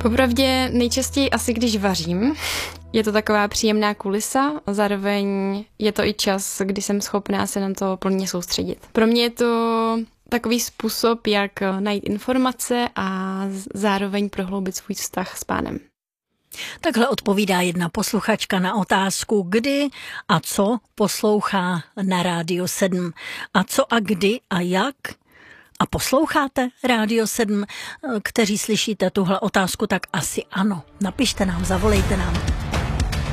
Popravdě nejčastěji asi když vařím. Je to taková příjemná kulisa, zároveň je to i čas, kdy jsem schopná se na to plně soustředit. Pro mě je to takový způsob, jak najít informace a zároveň prohloubit svůj vztah s Pánem. Takhle odpovídá jedna posluchačka na otázku, kdy a co poslouchá na Rádio 7. A co a kdy a jak? A posloucháte Rádio 7, kteří slyšíte tuhle otázku, tak asi ano. Napište nám, zavolejte nám.